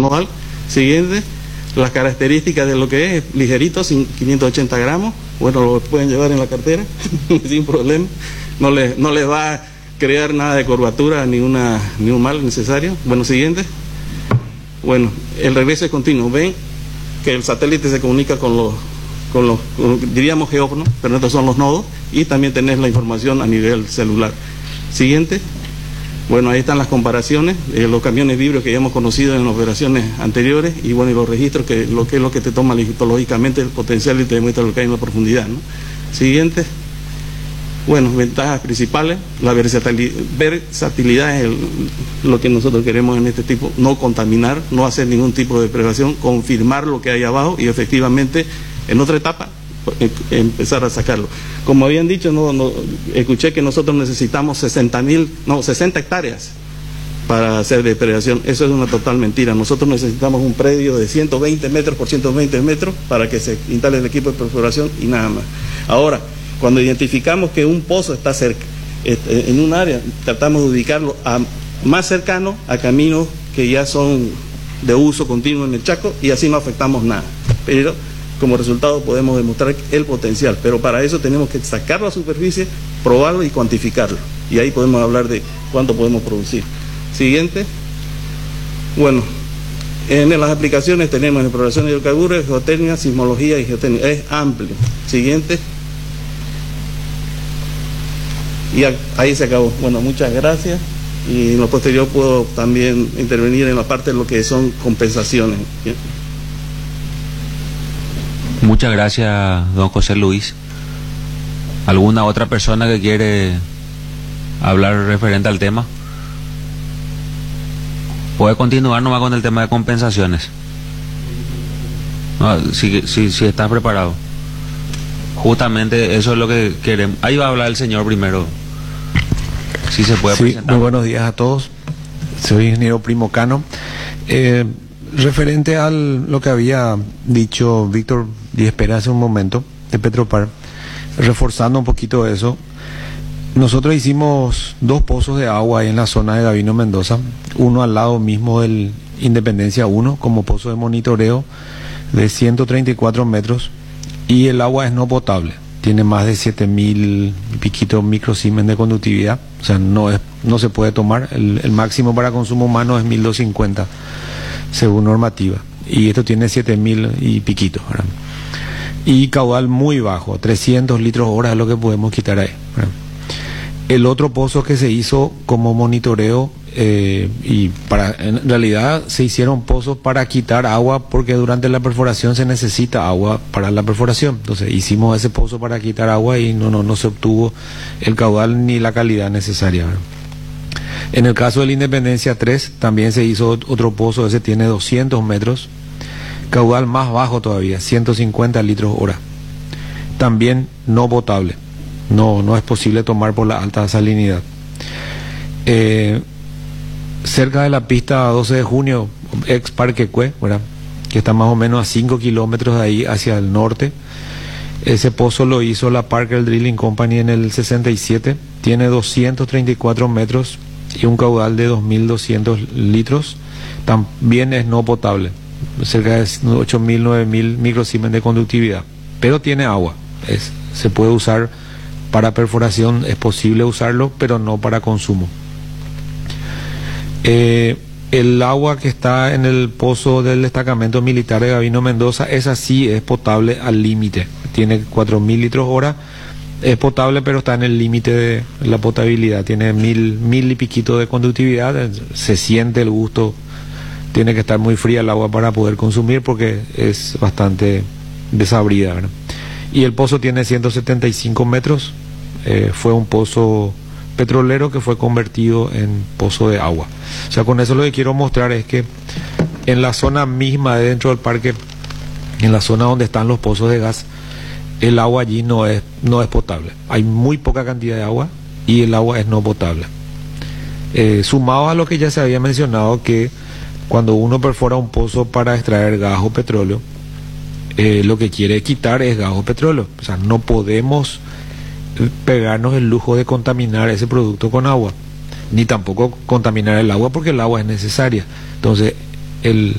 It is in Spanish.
nodal. Siguiente, las características de lo que es ligerito, 580 gramos, bueno, lo pueden llevar en la cartera sin problema, no les va a crear nada de curvatura ni un mal necesario. Bueno, siguiente. Bueno, el regreso es continuo. Ven que el satélite se comunica con los diríamos geófonos, pero estos son los nodos, y también tenés la información a nivel celular. Siguiente. Bueno, ahí están las comparaciones, los camiones Vibrio que ya hemos conocido en operaciones anteriores, y bueno, y los registros, que es lo que te toma litológicamente el potencial y te demuestra lo que hay en la profundidad, ¿no? Siguiente. Bueno, ventajas principales, la versatilidad es lo que nosotros queremos en este tipo, no contaminar, no hacer ningún tipo de depredación, confirmar lo que hay abajo y efectivamente en otra etapa empezar a sacarlo. Como habían dicho, escuché que nosotros necesitamos 60 hectáreas para hacer depredación. Eso es una total mentira. Nosotros necesitamos un predio de 120 metros por 120 metros para que se instale el equipo de perforación y nada más. Ahora, cuando identificamos que un pozo está cerca, en un área, tratamos de ubicarlo más cercano a caminos que ya son de uso continuo en el Chaco, y así no afectamos nada. Pero como resultado podemos demostrar el potencial, pero para eso tenemos que sacarlo a superficie, probarlo y cuantificarlo, y ahí podemos hablar de cuánto podemos producir. Siguiente. Bueno, en las aplicaciones tenemos exploración de hidrocarburos, geotecnia, sismología y geotecnia. Es amplio. Siguiente. Y ahí se acabó. Bueno, muchas gracias. Y en lo posterior puedo también intervenir en la parte de lo que son compensaciones. ¿Bien? Muchas gracias, don José Luis. ¿Alguna otra persona que quiere hablar referente al tema? Puede continuar nomás con el tema de compensaciones. No, si estás preparado. Justamente eso es lo que queremos. Ahí va a hablar el señor primero. Si se puede presentar. Muy buenos días a todos. Soy ingeniero Primo Cano. Referente a lo que había dicho Víctor Diespera hace un momento de Petropar, reforzando un poquito eso, nosotros hicimos 2 pozos de agua ahí en la zona de Gabino Mendoza, uno al lado mismo del Independencia 1 como pozo de monitoreo de 134 metros, y el agua es no potable, tiene más de 7000 y piquito microsiemens de conductividad, o sea, no se puede tomar, el máximo para consumo humano es 1250 según normativa, y esto tiene 7000 y piquito, ¿verdad? Y caudal muy bajo, 300 litros hora es lo que podemos quitar ahí, ¿verdad? El otro pozo que se hizo como monitoreo, en realidad se hicieron pozos para quitar agua, porque durante la perforación se necesita agua para la perforación. Entonces hicimos ese pozo para quitar agua y no se obtuvo el caudal ni la calidad necesaria, ¿verdad? En el caso de la Independencia 3 también se hizo otro pozo, ese tiene 200 metros, caudal más bajo todavía, 150 litros hora. También no potable, no es posible tomar por la alta salinidad. Cerca de la pista 12 de junio, ex Parque Cue, ¿verdad?, que está más o menos a 5 kilómetros de ahí hacia el norte, ese pozo lo hizo la Parker Drilling Company en el 67, tiene 234 metros y un caudal de 2200 litros, también es no potable, cerca de 8000, 9000 microsiemens de conductividad, pero tiene agua, se puede usar para perforación, es posible usarlo, pero no para consumo. El agua que está en el pozo del destacamento militar de Gabino Mendoza, esa sí es potable al límite, tiene 4000 litros hora, es potable, pero está en el límite de la potabilidad, tiene 1000 y piquito de conductividad, se siente el gusto, tiene que estar muy fría el agua para poder consumir porque es bastante desabrida, ¿verdad? Y el pozo tiene 175 metros, fue un pozo petrolero que fue convertido en pozo de agua. O sea, con eso lo que quiero mostrar es que en la zona misma de dentro del parque, en la zona donde están los pozos de gas, el agua allí no es potable. Hay muy poca cantidad de agua y el agua es no potable. Sumado a lo que ya se había mencionado, que cuando uno perfora un pozo para extraer gas o petróleo, lo que quiere quitar es gas o petróleo. O sea, no podemos pegarnos el lujo de contaminar ese producto con agua, ni tampoco contaminar el agua, porque el agua es necesaria. Entonces,